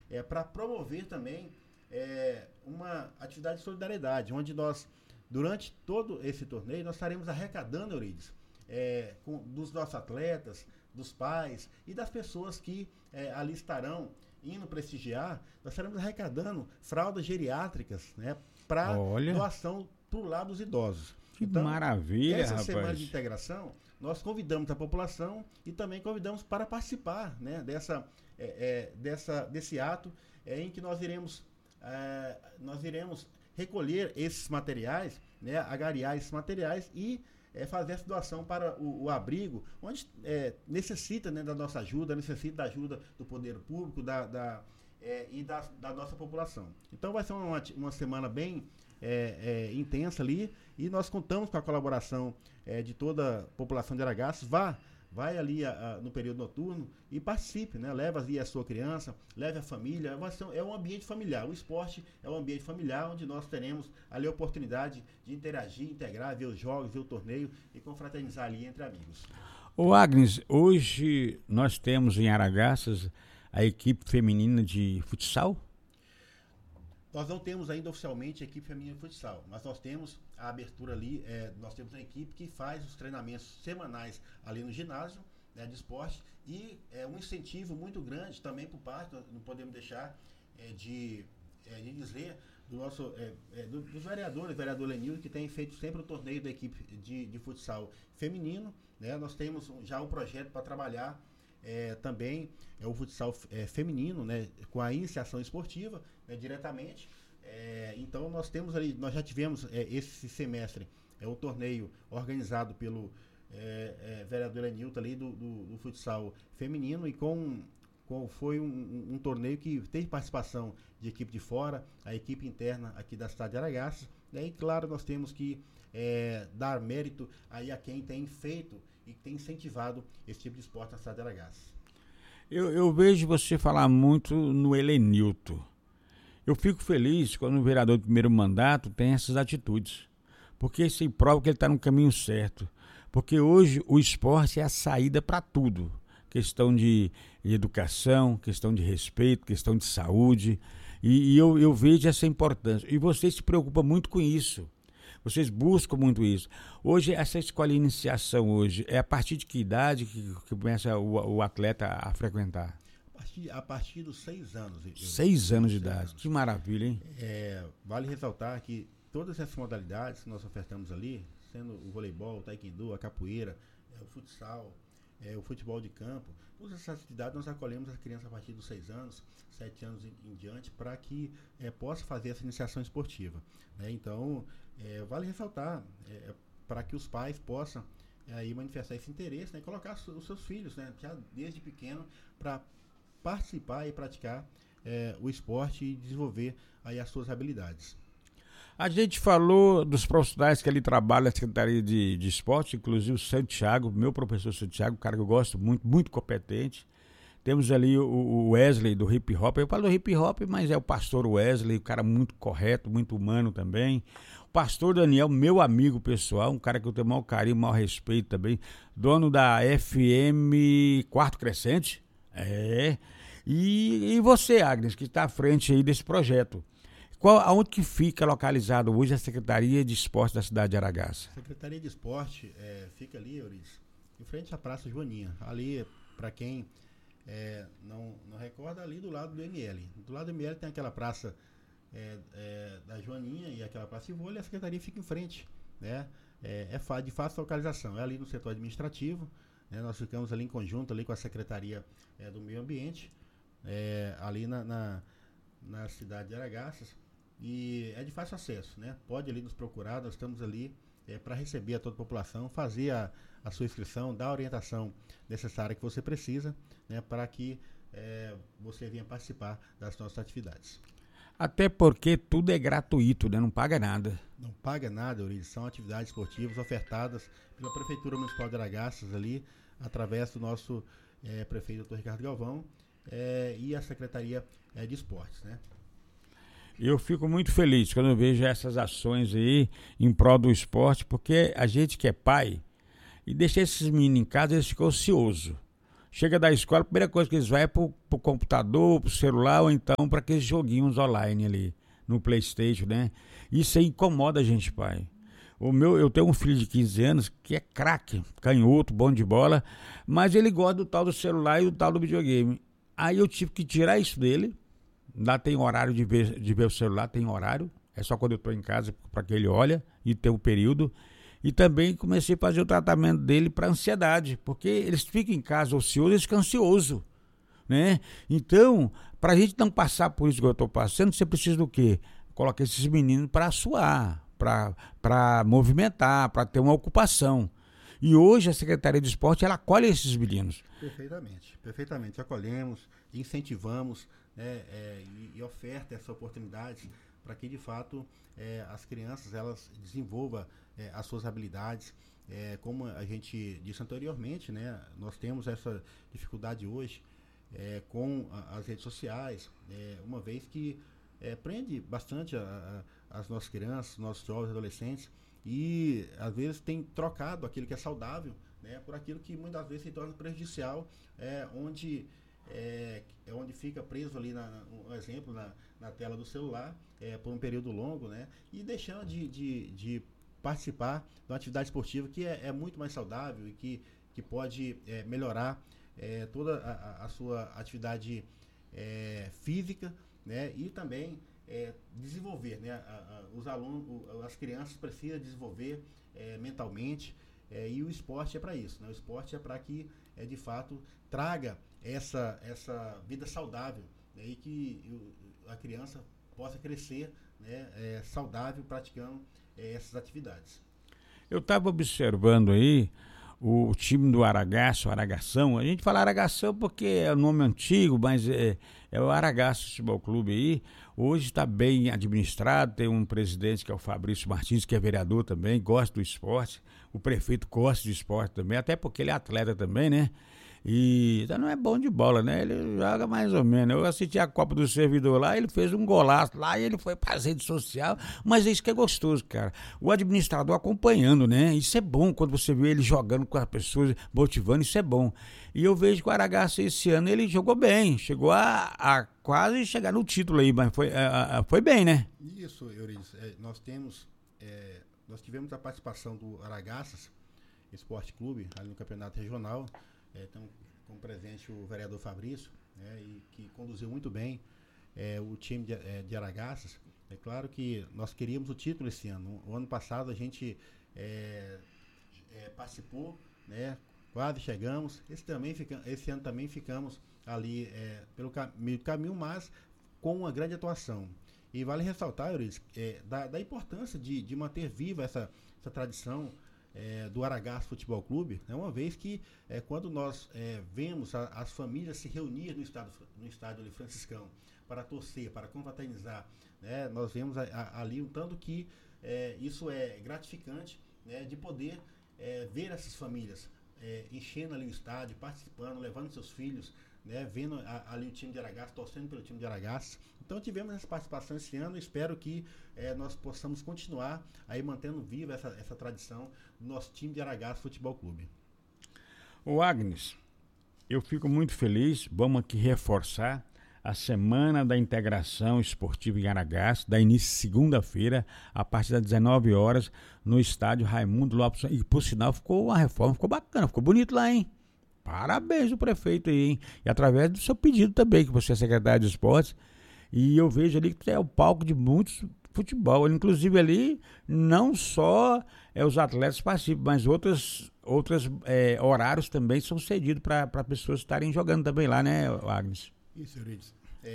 para promover também uma atividade de solidariedade, onde nós, durante todo esse torneio, nós estaremos arrecadando, Eurides, dos nossos atletas, dos pais e das pessoas que ali estarão indo prestigiar, nós estaremos arrecadando fraldas geriátricas, né, para doação para o lado dos idosos. Que então, maravilha, essa rapaz. semana de integração, nós convidamos a população e também convidamos para participar, né, desse ato em que nós iremos recolher esses materiais, né, agariar esses materiais e fazer essa doação para o abrigo, onde necessita, né, da nossa ajuda, necessita da ajuda do poder público e da nossa população. Então vai ser uma semana bem intensa ali, e nós contamos com a colaboração de toda a população de Aragaças. Vai ali no período noturno e participe, né? Leve ali a sua criança, leve a família. É um ambiente familiar. O esporte é um ambiente familiar onde nós teremos ali a oportunidade de interagir, integrar, ver os jogos, ver o torneio e confraternizar ali entre amigos. Ô Agnes, hoje nós temos em Aragaças a equipe feminina de futsal? Nós não temos ainda oficialmente a equipe feminina de futsal, mas nós temos a abertura ali, nós temos uma equipe que faz os treinamentos semanais ali no ginásio, né, de esporte, e um incentivo muito grande também por parte, nós não podemos deixar de dizer, dos vereadores, o vereador Lenildo, que tem feito sempre o torneio da equipe de futsal feminino, né. Nós temos já um projeto para trabalhar também o futsal feminino, né, com a iniciação esportiva, né, diretamente. Então nós já tivemos esse semestre o torneio organizado pelo vereador Enilton ali do futsal feminino, e foi um torneio que teve participação de equipe de fora, a equipe interna aqui da cidade de Aragaças, né, e claro, nós temos que dar mérito aí a quem tem feito e tem incentivado esse tipo de esporte na cidade de Aragaças. Eu vejo você falar muito no Helenilton. Eu fico feliz quando o vereador do primeiro mandato tem essas atitudes, porque isso prova que ele está no caminho certo. Porque hoje o esporte é a saída para tudo. Questão de educação, questão de respeito, questão de saúde. E eu vejo essa importância. E você se preocupa muito com isso. Vocês buscam muito isso. Hoje, essa escola de iniciação hoje, é a partir de que idade que começa o atleta a frequentar? A partir dos 6 anos. 6 anos de idade. Que maravilha, hein? Vale ressaltar que todas essas modalidades que nós ofertamos ali, sendo o voleibol, o taekwondo, a capoeira, o futsal, o futebol de campo, todas essas atividades nós acolhemos as crianças a partir dos 6 anos, 7 anos em diante, para que possa fazer essa iniciação esportiva, né? Então, vale ressaltar, para que os pais possam aí manifestar esse interesse, né? Colocar os seus filhos, né, já desde pequeno, para participar e praticar o esporte e desenvolver aí as suas habilidades. A gente falou dos profissionais que ali trabalham na Secretaria de Esporte, inclusive o Santiago, meu professor Santiago, um cara que eu gosto muito, muito competente. Temos ali o Wesley do hip hop. Eu falo do hip hop, mas é o pastor Wesley, um cara muito correto, muito humano também. O pastor Daniel, meu amigo pessoal, um cara que eu tenho maior carinho, maior respeito também. Dono da FM Quarto Crescente. E você, Agnes, que está à frente aí desse projeto. Aonde que fica localizado hoje a Secretaria de Esporte da cidade de Aragaças? A Secretaria de Esporte fica ali, Eurides, em frente à Praça Joaninha. Ali, para quem não recorda, ali do lado do ML. Do lado do ML tem aquela praça da Joaninha e aquela praça de vôlei, a Secretaria fica em frente, né? De fácil localização, é ali no setor administrativo, né? Nós ficamos ali em conjunto ali com a Secretaria do Meio Ambiente, ali na cidade de Aragaças, e é de fácil acesso, né? Pode ali nos procurar, nós estamos ali para receber a toda a população, fazer a sua inscrição, dar a orientação necessária que você precisa, né, para que você venha participar das nossas atividades. Até porque tudo é gratuito, né? Não paga nada. Não paga nada, Eurides. São atividades esportivas ofertadas pela Prefeitura Municipal de Aragaças ali, através do nosso prefeito, Dr. Ricardo Galvão, e a Secretaria de Esportes, né? Eu fico muito feliz quando eu vejo essas ações aí em prol do esporte, porque a gente que é pai e deixa esses meninos em casa, eles ficam ociosos. Chega da escola, a primeira coisa que eles vão é pro computador, pro celular, ou então para aqueles joguinhos online ali, no PlayStation, né? Isso aí incomoda a gente, pai. Eu tenho um filho de 15 anos que é craque, canhoto, bom de bola, mas ele gosta do tal do celular e do tal do videogame. Aí eu tive que tirar isso dele. Lá tem horário de ver o celular, tem horário. É só quando eu estou em casa para que ele olha e tem um período. E também comecei a fazer o tratamento dele para ansiedade, porque eles ficam em casa ociosos, eles ficam ansiosos, né? Então, para a gente não passar por isso que eu estou passando, você precisa do quê? Colocar esses meninos para suar, para movimentar, para ter uma ocupação. E hoje a Secretaria de Esporte, ela acolhe esses meninos. Perfeitamente, perfeitamente. Acolhemos, incentivamos, né, e oferta essa oportunidade para que, de fato, as crianças elas desenvolvam as suas habilidades. Como a gente disse anteriormente, né, nós temos essa dificuldade hoje com as redes sociais, uma vez que prende bastante as nossas crianças, nossos jovens adolescentes, e às vezes tem trocado aquilo que é saudável, né, por aquilo que muitas vezes se torna prejudicial, onde fica preso ali, um exemplo, na tela do celular por um período longo, né, e deixando de participar de uma atividade esportiva que é muito mais saudável e que pode melhorar toda a sua atividade física, né, e também desenvolver, né, os alunos, as crianças precisam desenvolver mentalmente, e o esporte é para isso, né? O esporte é para que de fato traga essa vida saudável, né, e que a criança possa crescer, né, saudável praticando essas atividades. Eu estava observando aí o time do Aragaço, Aragação. A gente fala Aragação porque é o nome antigo, mas é o Aragaço Futebol Clube aí. Hoje está bem administrado, tem um presidente que é o Fabrício Martins, que é vereador também, gosta do esporte. O prefeito gosta de esporte também, até porque ele é atleta também, né? E não é bom de bola, né? Ele joga mais ou menos. Eu assisti a Copa do Servidor lá, ele fez um golaço lá e ele foi para as redes sociais, mas é isso que é gostoso, cara. O administrador acompanhando, né? Isso é bom quando você vê ele jogando com as pessoas, motivando, isso é bom. E eu vejo que o Aragaço esse ano ele jogou bem, chegou a quase chegar no título aí, mas foi bem, né? Isso, Eurides. Nós tivemos a participação do Aragaças Esporte Clube ali no campeonato regional. Estamos com presente o vereador Fabrício, né, e que conduziu muito bem o time de Aragaças. É claro que nós queríamos o título esse ano. O ano passado a gente participou, né, quase chegamos. Esse ano também ficamos ali pelo caminho, mas com uma grande atuação. E vale ressaltar, Euridice, da importância de manter viva essa tradição do Aragaço Futebol Clube, né, uma vez que quando nós vemos as famílias se reunir no estádio ali Franciscão para torcer, para confraternizar, né, nós vemos ali um tanto que isso é gratificante, né, de poder ver essas famílias enchendo ali o estádio, participando, levando seus filhos, né, vendo ali o time de Aragaço, torcendo pelo time de Aragaço. Então tivemos essa participação esse ano, espero que nós possamos continuar aí mantendo viva essa tradição do nosso time de Aragaço Futebol Clube. Ô Agnes, eu fico muito feliz, vamos aqui reforçar a Semana da Integração Esportiva em Aragaço, da início segunda-feira, a partir das 19 horas, no estádio Raimundo Lopes. E por sinal ficou uma reforma, ficou bacana, ficou bonito lá, hein? Parabéns o prefeito aí, hein? E através do seu pedido também, que você é secretário de esportes. E eu vejo ali que é o palco de muitos futebol. Inclusive ali, não só os atletas participam, mas outros horários também são cedidos para pessoas estarem jogando também lá, né, Agnes? Isso, Euridice.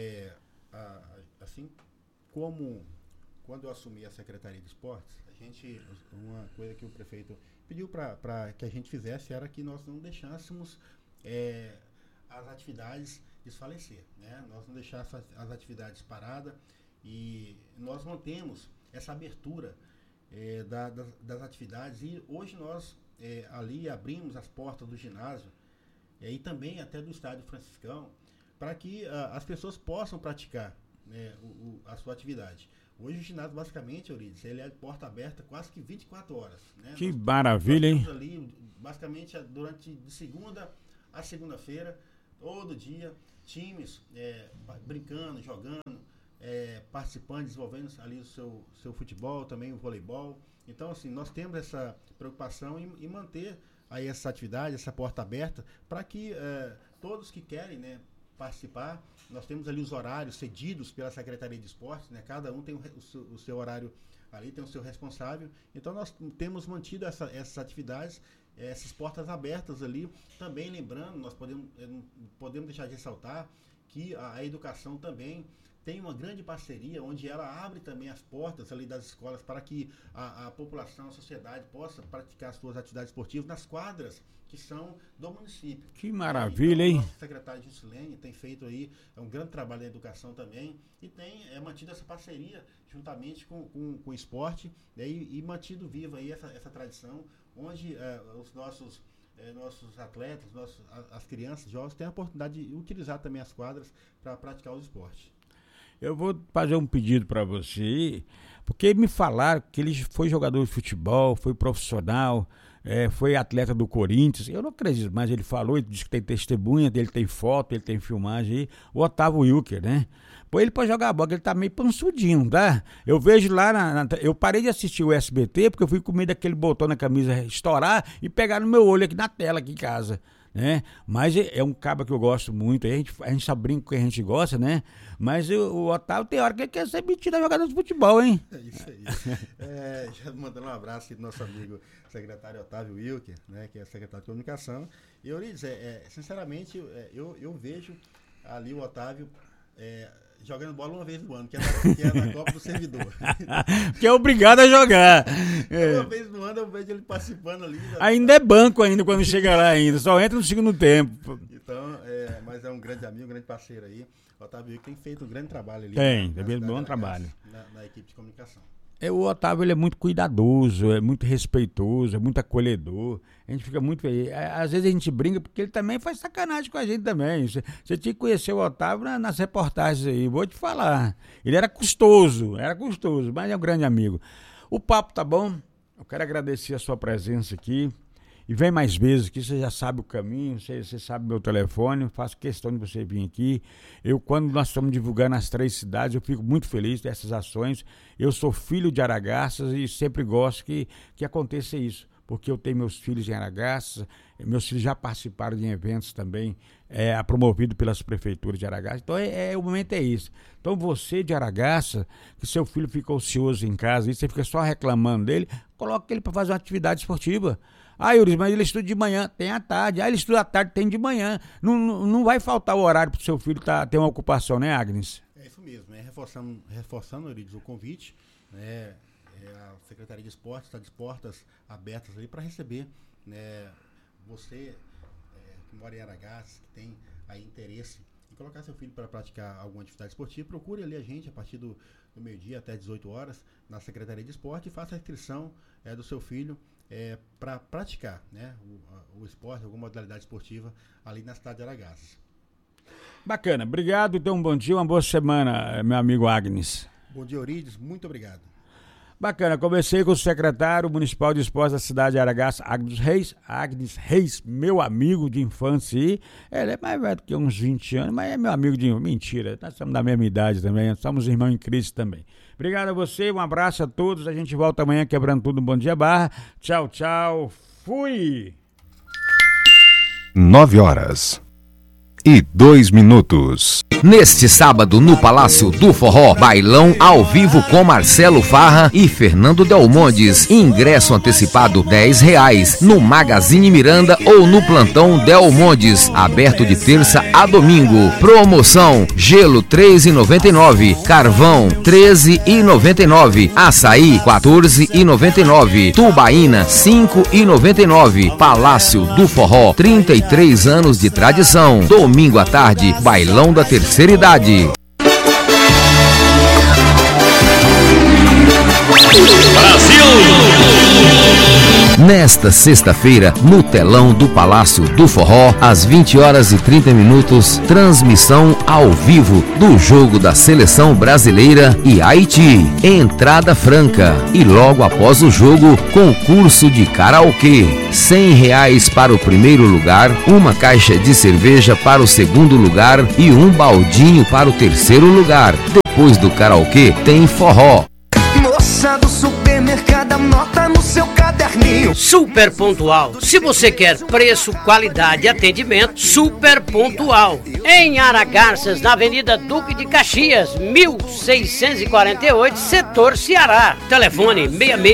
Assim como quando eu assumi a Secretaria de Esportes, uma coisa que o prefeito pediu para que a gente fizesse era que nós não deixássemos as atividades desfalecer, né? Nós não deixássemos as atividades paradas, e nós mantemos essa abertura das atividades, e hoje nós ali abrimos as portas do ginásio e também até do estádio Franciscão, para que as pessoas possam praticar, né, a sua atividade. Hoje o ginásio, basicamente, Euridice, ele é de porta aberta quase que 24 horas. Né? Que maravilha, hein? Ali, basicamente, de segunda a segunda-feira, todo dia, times brincando, jogando, participando, desenvolvendo ali o seu futebol, também o voleibol. Então, assim, nós temos essa preocupação em manter aí essa atividade, essa porta aberta, para que todos que querem, né, participar, nós temos ali os horários cedidos pela Secretaria de Esportes, né, cada um tem o seu horário ali, tem o seu responsável. Então, nós temos mantido essas atividades, essas portas abertas ali. Também lembrando, nós podemos deixar de ressaltar que a educação também tem uma grande parceria, onde ela abre também as portas ali das escolas para que a população, a sociedade possa praticar suas atividades esportivas nas quadras que são do município. Que maravilha, hein? O nosso secretário Juscelene tem feito aí um grande trabalho na educação também e tem mantido essa parceria juntamente com o esporte, né, e mantido viva aí essa tradição, onde os nossos atletas, as crianças, jovens, têm a oportunidade de utilizar também as quadras para praticar os esportes. Eu vou fazer um pedido para você, porque me falaram que ele foi jogador de futebol, foi profissional, foi atleta do Corinthians. Eu não acredito, mas ele falou, ele disse que tem testemunha dele, tem foto, ele tem filmagem aí. O Otávio Wilker, né? Pô, ele pode jogar bola, ele tá meio pansudinho, tá? Eu vejo lá, eu parei de assistir o SBT porque eu fui comer daquele botão na camisa estourar e pegar no meu olho aqui na tela, aqui em casa. Né? Mas é um cabo que eu gosto muito, a gente só brinca com que a gente gosta, né? Mas o Otávio tem hora que ele quer ser metido a jogador de futebol, hein? É isso aí. Já mandando um abraço aqui do nosso amigo secretário Otávio Wilker, né? Que é secretário de comunicação. E eu lhe dizer, sinceramente, eu vejo ali o Otávio jogando bola uma vez no ano, que é na Copa do Servidor. Que é obrigado a jogar. Uma vez no ano eu vejo ele participando ali. Ainda é banco ainda quando chega lá ainda, só entra no segundo tempo. Então, mas é um grande amigo, um grande parceiro aí. O Otávio tem feito um grande trabalho ali. Tem feito um bom trabalho. Na equipe de comunicação. O Otávio, ele é muito cuidadoso, é muito respeitoso, é muito acolhedor. A gente fica muito feliz. Às vezes a gente brinca porque ele também faz sacanagem com a gente também. Você tinha que conhecer o Otávio nas reportagens aí, vou te falar. Ele era custoso, mas é um grande amigo. O papo tá bom, eu quero agradecer a sua presença aqui. E vem mais vezes aqui, você já sabe o caminho, você sabe meu telefone, eu faço questão de você vir aqui. Quando nós estamos divulgando as 3 cidades, eu fico muito feliz dessas ações. Eu sou filho de Aragarças e sempre gosto que aconteça isso, porque eu tenho meus filhos em Aragarças, meus filhos já participaram de eventos também, promovido pelas prefeituras de Aragarças. Então, o momento é isso. Então, você de Aragarças, que seu filho fica ocioso em casa e você fica só reclamando dele, coloque ele para fazer uma atividade esportiva. Yuris, mas ele estuda de manhã, tem à tarde. Ele estuda à tarde, tem de manhã. Não vai faltar o horário para o seu filho ter uma ocupação, né, Agnes? É isso mesmo, reforçando, Euridice, o convite, né? A Secretaria de Esportes está de portas abertas ali para receber, né, você que mora em Aragarças, que tem aí interesse em colocar seu filho para praticar alguma atividade esportiva, procure ali a gente a partir do meio-dia até 18 horas na Secretaria de Esporte e faça a inscrição do seu filho para praticar, né, o esporte, alguma modalidade esportiva ali na cidade de Aragarças. Bacana, obrigado, tenha um bom dia, uma boa semana, meu amigo Agnes. Bom dia, Euridice, muito obrigado. Bacana, conversei com o secretário municipal de esportes da cidade de Aragarças, Agnes Reis, meu amigo de infância. Ele é mais velho do que uns 20 anos, mas é meu amigo de... Mentira, nós estamos da mesma idade também, somos irmãos em Cristo também. Obrigado a você, um abraço a todos, a gente volta amanhã quebrando tudo, Bom Dia Barra. Tchau, tchau, fui! 9h02. Neste sábado, no Palácio do Forró, bailão ao vivo com Marcelo Farra e Fernando Delmondes. Ingresso antecipado R$10 no Magazine Miranda ou no Plantão Delmondes. Aberto de terça a domingo. Promoção: gelo R$3,99, carvão R$13,99, açaí R$14,99, tubaína R$5,99. Palácio do Forró, 33 anos de tradição. Domingo à tarde, bailão da terceira idade. Brasil! Nesta sexta-feira, no telão do Palácio do Forró, às 20h30, transmissão ao vivo do jogo da Seleção Brasileira e Haiti. Entrada franca e logo após o jogo, concurso de karaokê. R$100 para o primeiro lugar, uma caixa de cerveja para o segundo lugar e um baldinho para o terceiro lugar. Depois do karaokê, tem forró. Moça do supermercado, anota no seu caderninho. Super Pontual. Se você quer preço, qualidade e atendimento, Super Pontual. Em Aragarças, na Avenida Duque de Caxias, 1648, Setor Ceará. Telefone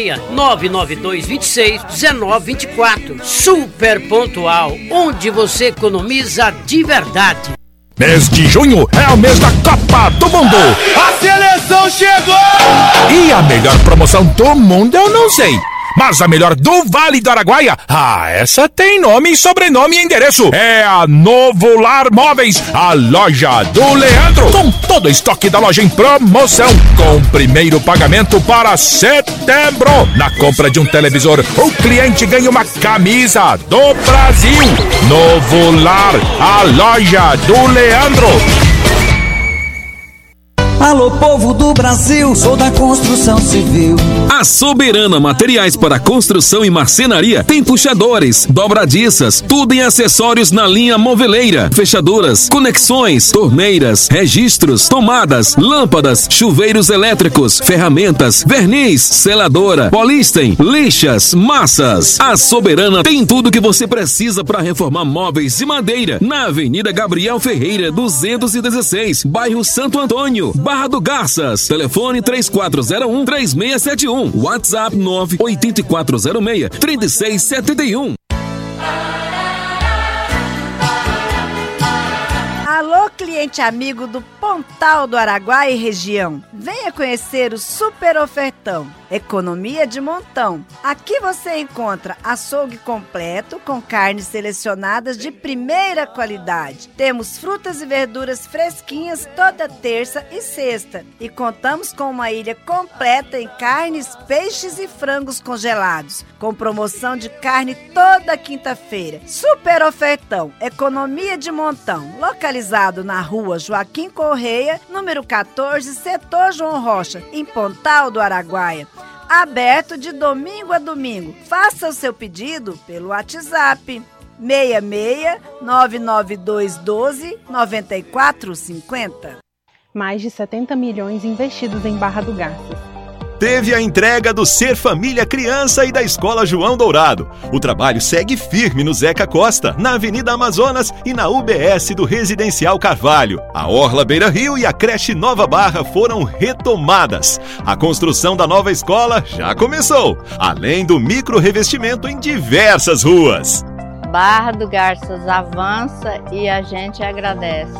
66-99226-1924. Super Pontual, onde você economiza de verdade. Mês de junho é o mês da Copa do Mundo. A seleção chegou! E a melhor promoção do mundo eu não sei. Mas a melhor do Vale do Araguaia, essa tem nome, sobrenome e endereço. É a Novo Lar Móveis, a loja do Leandro. Com todo o estoque da loja em promoção. Com primeiro pagamento para setembro. Na compra de um televisor, o cliente ganha uma camisa do Brasil. Novo Lar, a loja do Leandro. Alô, povo do Brasil, sou da construção civil. A Soberana Materiais para Construção e Marcenaria tem puxadores, dobradiças, tudo em acessórios na linha moveleira, fechaduras, conexões, torneiras, registros, tomadas, lâmpadas, chuveiros elétricos, ferramentas, verniz, seladora, polísten, lixas, massas. A Soberana tem tudo que você precisa para reformar móveis de madeira na Avenida Gabriel Ferreira, 216, bairro Santo Antônio, Barra do Garças. Telefone 3401-3671. WhatsApp 98406-3671. Alô, cliente amigo do Pontal do Araguaia e região. Venha conhecer o super ofertão. Economia de montão. Aqui você encontra açougue completo com carnes selecionadas de primeira qualidade. Temos frutas e verduras fresquinhas toda terça e sexta. E contamos com uma ilha completa em carnes, peixes e frangos congelados. Com promoção de carne toda quinta-feira. Super ofertão. Economia de montão. Localizado na rua Joaquim Correia, número 14, setor João Rocha, em Pontal do Araguaia. Aberto de domingo a domingo. Faça o seu pedido pelo WhatsApp 66-99212-9450. Mais de 70 milhões investidos em Barra do Garças. Teve a entrega do Ser Família Criança e da Escola João Dourado. O trabalho segue firme no Zeca Costa, na Avenida Amazonas e na UBS do Residencial Carvalho. A Orla Beira Rio e a creche Nova Barra foram retomadas. A construção da nova escola já começou, além do micro-revestimento em diversas ruas. Barra do Garças avança e a gente agradece.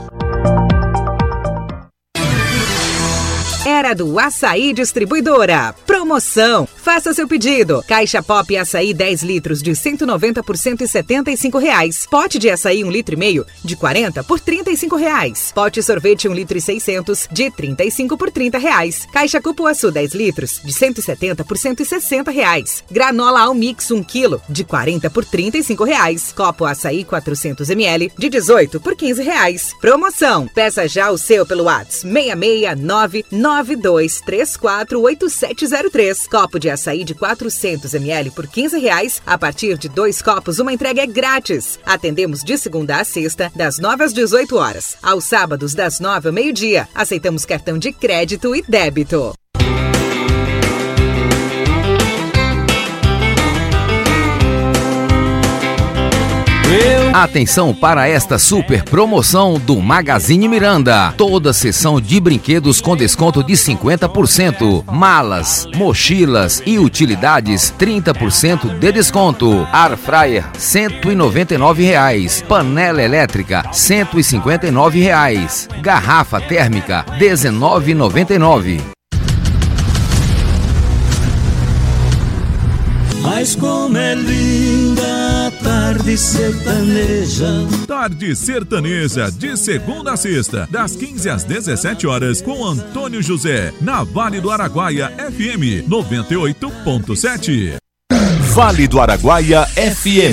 Era do Açaí Distribuidora. Promoção. Faça seu pedido. Caixa Pop Açaí 10 litros de 190 por R$175. Pote de açaí 1,5 litro de 40 por R$35. Pote sorvete 1,6 litro de 35 por R$30. Caixa Cupuaçu 10 litros de 170 por R$160. Granola Almix 1 kg de 40 por R$35. Copo Açaí 400 ml de 18 por R$15. Promoção. Peça já o seu pelo WhatsApp 66992348703. Copo de açaí de 400 ml por R$15. A partir de 2 copos, uma entrega é grátis. Atendemos de segunda a sexta, das 9 às 18 horas. Aos sábados, das 9 ao meio-dia. Aceitamos cartão de crédito e débito. Atenção para esta super promoção do Magazine Miranda. Toda seção de brinquedos com desconto de 50%. Malas, mochilas e utilidades 30% de desconto. Air Fryer R$199. Panela elétrica R$159. Garrafa térmica R$19,99. Mas como é linda a tarde sertaneja. Tarde Sertaneja, de segunda a sexta, das 15 às 17 horas, com Antônio José, na Vale do Araguaia FM 98.7. Vale do Araguaia FM.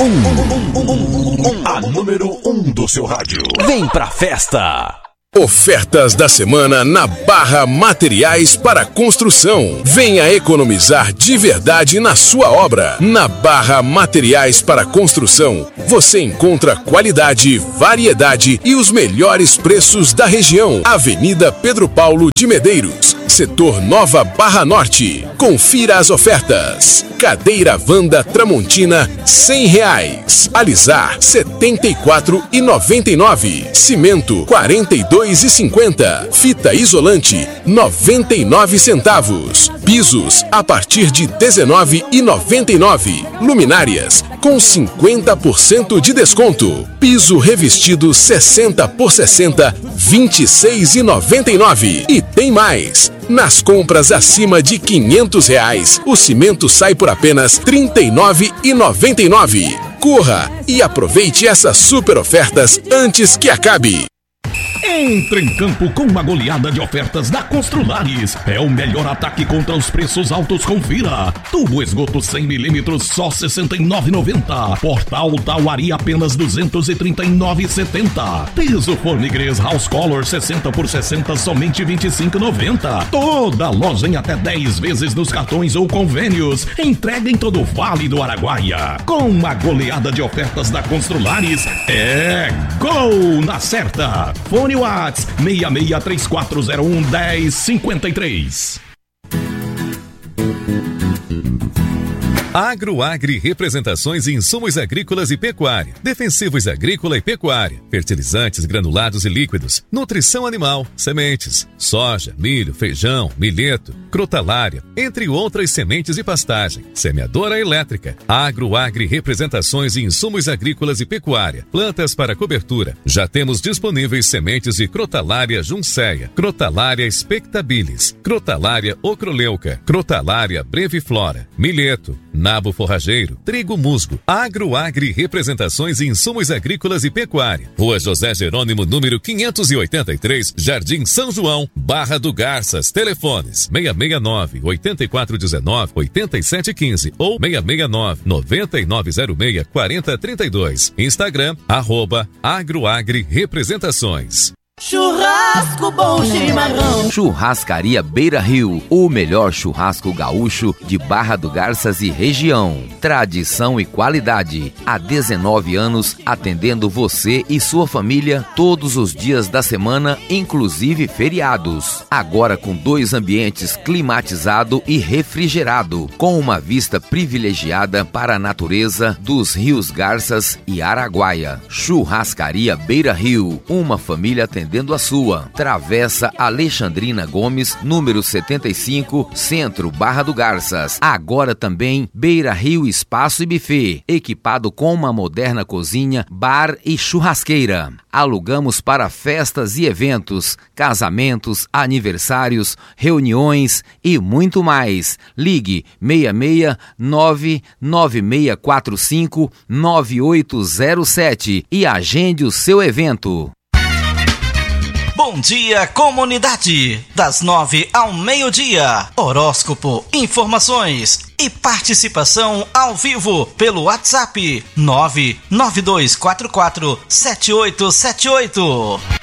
A número 1 do seu rádio. Vem pra festa. Ofertas da semana na Barra Materiais para Construção. Venha economizar de verdade na sua obra. Na Barra Materiais para Construção, você encontra qualidade, variedade e os melhores preços da região. Avenida Pedro Paulo de Medeiros, Setor Nova Barra Norte. Confira as ofertas. Cadeira Wanda Tramontina, R$100. Alisar, R$ 74,99. Cimento, R$ 42,50. Fita isolante, 99 centavos. Pisos, a partir de R$ 19,99. Luminárias, com 50% de desconto. Piso revestido 60 por 60, R$ 26,99. E tem mais! Nas compras acima de R$500, o cimento sai por apenas R$ 39,99. Corra e aproveite essas super ofertas antes que acabe. Entre em campo com uma goleada de ofertas da Construlares. É o melhor ataque contra os preços altos, confira. Tubo esgoto 100mm, só R$ 69,90. Portal Tauari, apenas R$ 239,70. Piso Fornigres House Color 60 por 60, somente R$ 25,90. Toda loja em até 10 vezes nos cartões ou convênios. Entrega em todo o Vale do Araguaia. Com uma goleada de ofertas da Construlares, é gol na certa. Fone Whats 6634011053. Agroagri Representações e Insumos Agrícolas e Pecuária, Defensivos Agrícola e Pecuária, Fertilizantes granulados e líquidos, Nutrição Animal, Sementes, Soja, Milho, Feijão, Milheto, Crotalária, entre outras sementes e pastagem, Semeadora Elétrica. Agroagri Representações e Insumos Agrícolas e Pecuária, Plantas para cobertura. Já temos disponíveis sementes de Crotalária Junceia, Crotalária Spectabilis, Crotalária Ocroleuca, Crotalária Breviflora, Milheto, Nabo forrageiro, trigo musgo. Agroagri Representações e Insumos Agrícolas e Pecuária. Rua José Jerônimo, número 583, Jardim São João, Barra do Garças. Telefones 669-8419-8715 ou 669-9906-4032. Instagram, @Agroagri Representações. Churrasco bom chimarrão. Churrascaria Beira Rio, o melhor churrasco gaúcho de Barra do Garças e região. Tradição e qualidade. Há 19 anos atendendo você e sua família todos os dias da semana, inclusive feriados. Agora com 2 ambientes climatizado e refrigerado, com uma vista privilegiada para a natureza dos rios Garças e Araguaia. Churrascaria Beira Rio, uma família atendendo a sua. Travessa Alexandrina Gomes, número 75, Centro, Barra do Garças. Agora também Beira Rio Espaço e Buffet, equipado com uma moderna cozinha, bar e churrasqueira. Alugamos para festas e eventos, casamentos, aniversários, reuniões e muito mais. Ligue 669-9645-9807 e agende o seu evento. Bom dia, comunidade! Das 9 ao meio-dia. Horóscopo, informações e participação ao vivo pelo WhatsApp 992447878.